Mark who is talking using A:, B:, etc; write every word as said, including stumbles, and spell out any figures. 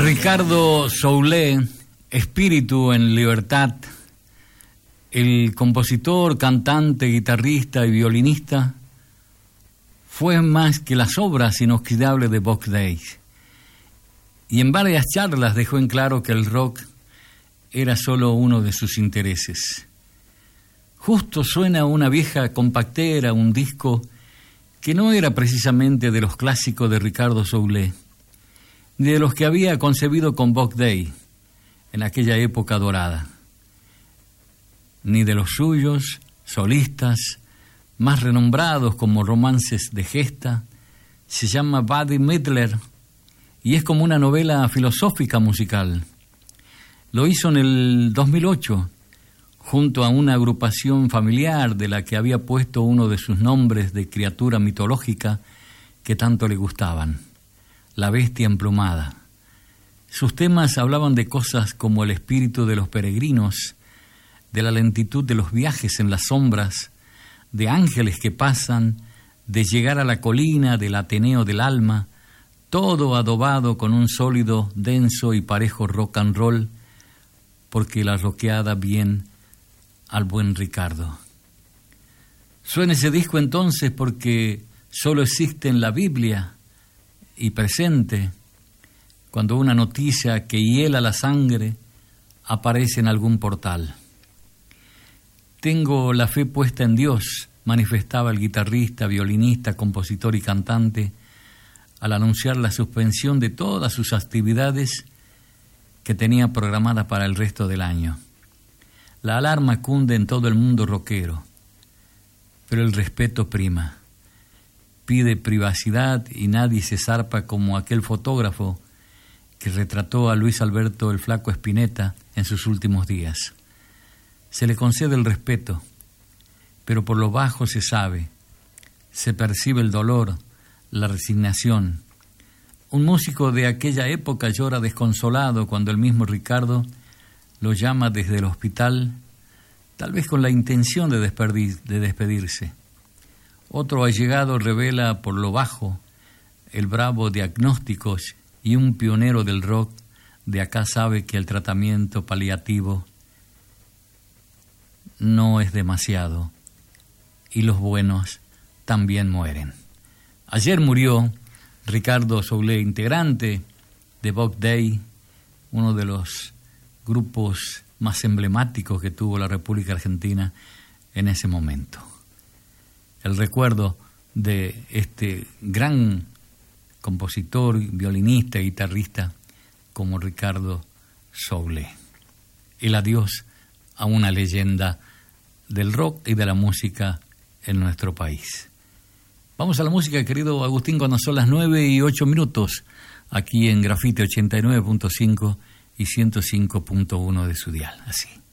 A: Ricardo Soule, espíritu en libertad, el compositor, cantante, guitarrista y violinista, fue más que las obras inoxidables de Bob Day. Y en varias charlas dejó en claro que el rock era solo uno de sus intereses. Justo suena una vieja compactera, un disco que no era precisamente de los clásicos de Ricardo Soule, ni de los que había concebido con Bob Day en aquella época dorada, ni de los suyos solistas más renombrados como Romances de Gesta. Se llama Buddy Midler y es como una novela filosófica musical. Lo hizo en el dos mil ocho junto a una agrupación familiar de la que había puesto uno de sus nombres de criatura mitológica que tanto le gustaban, La Bestia Emplumada. Sus temas hablaban de cosas como el espíritu de los peregrinos, de la lentitud de los viajes en las sombras, de ángeles que pasan, de llegar a la colina del Ateneo del alma, todo adobado con un sólido, denso y parejo rock and roll, porque la rockeada bien al buen Ricardo. Suena ese disco entonces porque solo existe en la Biblia y presente cuando una noticia que hiela la sangre aparece en algún portal. Tengo la fe puesta en Dios, manifestaba el guitarrista, violinista, compositor y cantante al anunciar la suspensión de todas sus actividades que tenía programadas para el resto del año. La alarma cunde en todo el mundo rockero, pero el respeto prima. Pide privacidad y nadie se zarpa como aquel fotógrafo que retrató a Luis Alberto el Flaco Spinetta en sus últimos días. Se le concede el respeto, pero por lo bajo se sabe, se percibe el dolor, la resignación. Un músico de aquella época llora desconsolado cuando el mismo Ricardo lo llama desde el hospital, tal vez con la intención de, despedir, de despedirse. Otro allegado revela por lo bajo el bravo diagnósticos y un pionero del rock de acá sabe que el tratamiento paliativo no es demasiado y los buenos también mueren. Ayer murió Ricardo Soule, integrante de Bob Day, uno de los grupos más emblemáticos que tuvo la República Argentina en ese momento. El recuerdo de este gran compositor, violinista, guitarrista como Ricardo Soule. El adiós a una leyenda del rock y de la música en nuestro país. Vamos a la música, querido Agustín, cuando son las nueve y ocho minutos, aquí en Grafite ochenta y nueve punto cinco y ciento cinco punto uno de su dial. Así.